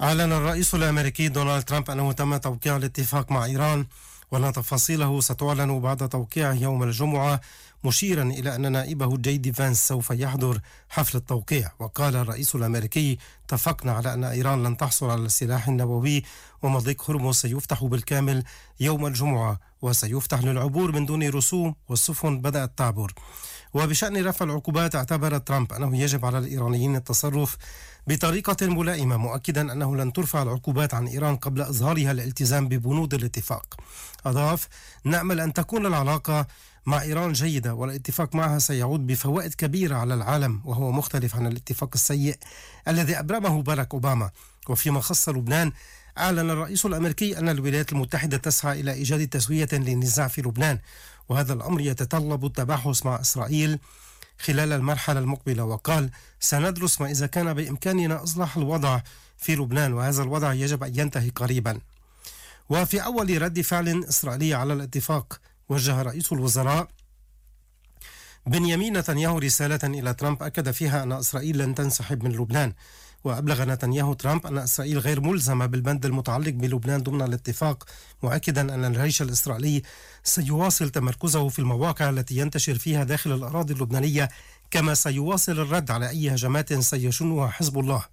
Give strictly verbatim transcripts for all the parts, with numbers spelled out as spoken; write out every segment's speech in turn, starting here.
أعلن الرئيس الأمريكي دونالد ترامب أنه تم توقيع الاتفاق مع إيران، وأن تفاصيله ستعلن بعد توقيعه يوم الجمعة، مشيرا إلى أن نائبه جي دي فانس سوف يحضر حفل التوقيع. وقال الرئيس الأمريكي: اتفقنا على أن إيران لن تحصل على السلاح النووي، ومضيق هرمز سيفتح بالكامل يوم الجمعة، وسيفتح للعبور من دون رسوم، والسفن بدأت تعبر. وبشأن رفع العقوبات، اعتبر ترامب أنه يجب على الإيرانيين التصرف بطريقة ملائمة، مؤكدا أنه لن ترفع العقوبات عن إيران قبل إظهارها الالتزام ببنود الاتفاق. أضاف: نأمل أن تكون العلاقة مع إيران جيدة، والاتفاق معها سيعود بفوائد كبيرة على العالم، وهو مختلف عن الاتفاق السيء الذي أبرمه باراك أوباما. وفيما خص لبنان، أعلن الرئيس الأمريكي أن الولايات المتحدة تسعى إلى إيجاد تسوية للنزاع في لبنان، وهذا الأمر يتطلب التباحث مع إسرائيل خلال المرحلة المقبلة. وقال: سندرس ما إذا كان بإمكاننا إصلاح الوضع في لبنان، وهذا الوضع يجب أن ينتهي قريبا. وفي أول رد فعل إسرائيلي على الاتفاق، وجه رئيس الوزراء بنيامين نتنياهو رسالة إلى ترامب أكد فيها أن إسرائيل لن تنسحب من لبنان. وأبلغ نتنياهو ترامب أن إسرائيل غير ملزمة بالبند المتعلق بلبنان ضمن الاتفاق، مؤكدا أن الجيش الإسرائيلي سيواصل تمركزه في المواقع التي ينتشر فيها داخل الأراضي اللبنانية، كما سيواصل الرد على أي هجمات سيشنها حزب الله.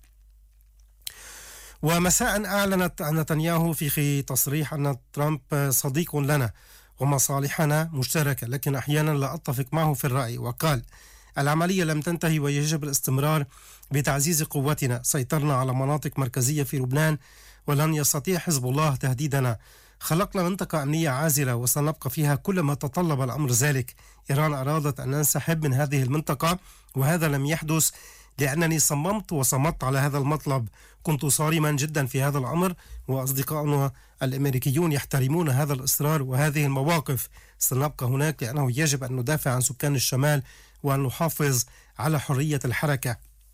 ومساء أعلنت نتنياهو في تصريح أن ترامب صديق لنا ومصالحنا مشتركة، لكن أحيانا لا أتفق معه في الرأي. وقال: العملية لم تنتهي ويجب الاستمرار بتعزيز قوتنا، سيطرنا على مناطق مركزية في لبنان ولن يستطيع حزب الله تهديدنا، خلقنا منطقة أمنية عازلة وسنبقى فيها كل ما تطلب الأمر ذلك. إيران أرادت أن ننسحب من هذه المنطقة، وهذا لم يحدث لأنني صممت وصمت على هذا المطلب. كنت صارما جدا في هذا الأمر، وأصدقائنا الأمريكيون يحترمون هذا الإصرار وهذه المواقف. سنبقى هناك لأنه يجب أن ندافع عن سكان الشمال وأن نحافظ على حرية الحركة.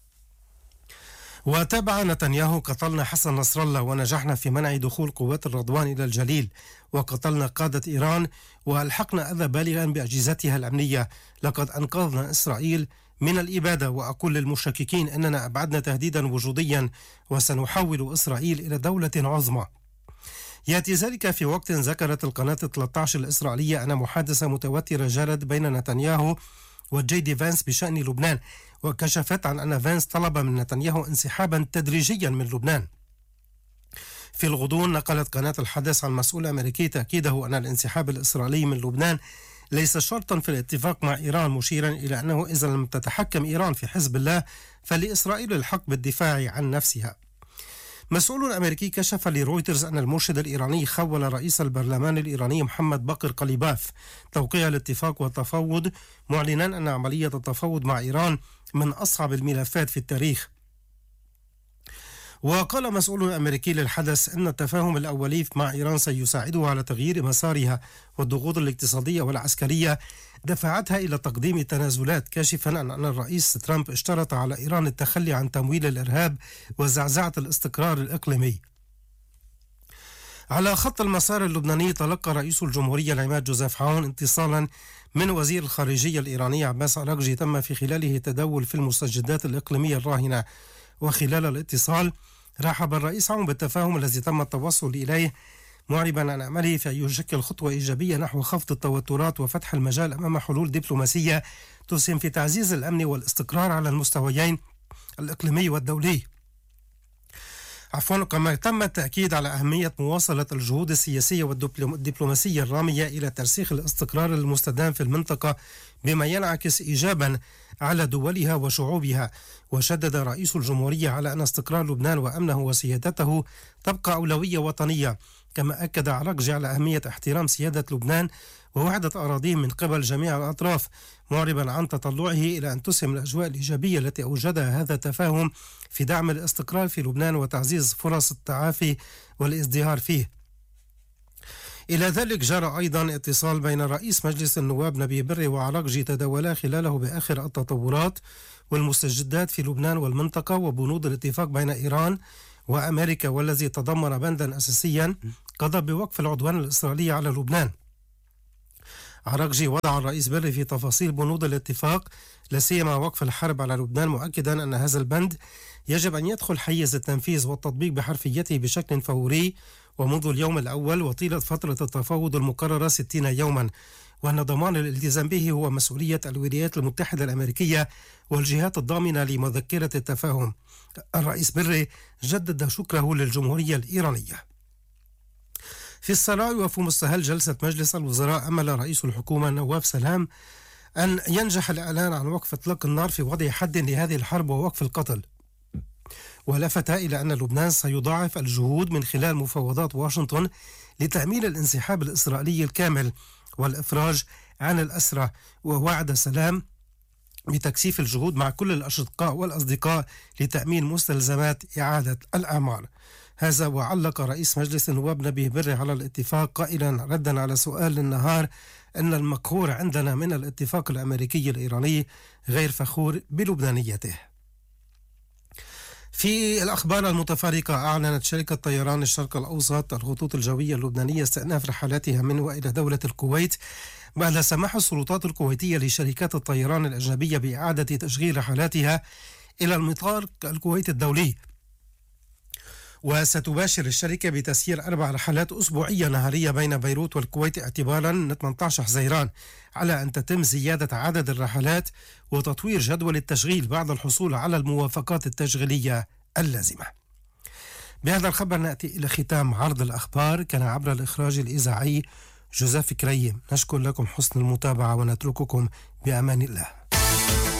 وتابع نتنياهو: قتلنا حسن نصر الله ونجحنا في منع دخول قوات الرضوان إلى الجليل، وقتلنا قادة إيران وألحقنا أذى بالغا بأجهزتها الأمنية. لقد أنقذنا إسرائيل من الإبادة، وأقول للمشككين أننا أبعدنا تهديدا وجوديا وسنحول إسرائيل إلى دولة عظمى. يأتي ذلك في وقت ذكرت القناة ثلاثة عشر الإسرائيلية أن محادثة متوترة جرت بين نتنياهو وجي دي فانس بشأن لبنان، وكشفت عن أن فانس طلب من نتنياهو انسحابا تدريجيا من لبنان. في الغضون نقلت قناة الحدث عن مسؤول أمريكي تأكيده أن الانسحاب الإسرائيلي من لبنان ليس شرطا في الاتفاق مع إيران، مشيرا إلى أنه إذا لم تتحكم إيران في حزب الله فلإسرائيل الحق بالدفاع عن نفسها. مسؤول أمريكي كشف لرويترز أن المرشد الإيراني خول رئيس البرلمان الإيراني محمد باقر قليباف توقيع الاتفاق والتفاوض، معلنا أن عملية التفاوض مع إيران من أصعب الملفات في التاريخ. وقال مسؤول أمريكي للحدث أن التفاهم الأولي مع إيران سيساعدها على تغيير مسارها، والضغوط الاقتصادية والعسكرية دفعتها إلى تقديم تنازلات، كاشفا أن أن الرئيس ترامب اشترط على إيران التخلي عن تمويل الإرهاب وزعزعة الاستقرار الإقليمي. على خط المسار اللبناني، تلقى رئيس الجمهورية العماد جوزيف عون اتصالا من وزير الخارجية الإيراني عباس عراقجي تم في خلاله تداول في المستجدات الإقليمية الراهنة. وخلال الاتصال رحب الرئيس عون بالتفاهم الذي تم التوصل إليه، معربا عن أمله في أن يشكل خطوة إيجابية نحو خفض التوترات وفتح المجال أمام حلول دبلوماسية تسهم في تعزيز الأمن والاستقرار على المستويين الإقليمي والدولي. عفوا كما تم التأكيد على أهمية مواصلة الجهود السياسية والدبلوماسية الرامية إلى ترسيخ الاستقرار المستدام في المنطقة، بما ينعكس إيجابا على دولها وشعوبها. وشدد رئيس الجمهورية على أن استقرار لبنان وأمنه وسيادته تبقى أولوية وطنية، كما أكد عراقجي على أهمية احترام سيادة لبنان ووحدة أراضيه من قبل جميع الأطراف، معربا عن تطلعه إلى أن تسهم الأجواء الإيجابية التي أوجدها هذا التفاهم في دعم الاستقرار في لبنان وتعزيز فرص التعافي والازدهار فيه. إلى ذلك جرى أيضا اتصال بين رئيس مجلس النواب نبيه بري وعراقجي تداولا خلاله بآخر التطورات والمستجدات في لبنان والمنطقة وبنود الاتفاق بين إيران وأمريكا، والذي تضمن بندا أساسيا قضى بوقف العدوان الإسرائيلي على لبنان. عراقجي وضع الرئيس بري في تفاصيل بنود الاتفاق، لا سيما وقف الحرب على لبنان، مؤكدا أن هذا البند يجب أن يدخل حيز التنفيذ والتطبيق بحرفيته بشكل فوري ومنذ اليوم الأول وطيلة فترة التفاوض المقررة ستين يوما، وأن ضمان الالتزام به هو مسؤولية الولايات المتحدة الأمريكية والجهات الضامنة لمذكرة التفاهم. الرئيس بري جدد شكره للجمهورية الإيرانية. في السراي وفي مستهل جلسة مجلس الوزراء، أمل رئيس الحكومة نواف سلام أن ينجح الإعلان عن وقف إطلاق النار في وضع حد لهذه الحرب ووقف القتل، ولفت إلى أن لبنان سيضاعف الجهود من خلال مفاوضات واشنطن لتأمين الانسحاب الإسرائيلي الكامل والإفراج عن الأسرى، ووعد سلام بتكثيف الجهود مع كل الأشقاء والأصدقاء لتأمين مستلزمات إعادة الأعمار. هذا وعلق رئيس مجلس النواب نبيه بري على الاتفاق قائلا ردا على سؤال النهار أن المقهور عندنا من الاتفاق الأمريكي الإيراني غير فخور بلبنانيته. في الأخبار المتفارقة، أعلنت شركة طيران الشرق الأوسط الخطوط الجوية اللبنانية استئناف رحلاتها من وإلى دولة الكويت بعد سماح السلطات الكويتية لشركات الطيران الأجنبية بإعادة تشغيل رحلاتها إلى المطار الكويتي الدولي. وستباشر الشركة بتسيير أربع رحلات أسبوعية نهارية بين بيروت والكويت اعتبارا من ثمانية عشر حزيران، على أن تتم زيادة عدد الرحلات وتطوير جدول التشغيل بعد الحصول على الموافقات التشغيلية اللازمة. بهذا الخبر نأتي إلى ختام عرض الأخبار، كان عبر الإخراج الإذاعي جوزيف كريم. نشكر لكم حسن المتابعة ونترككم بأمان الله.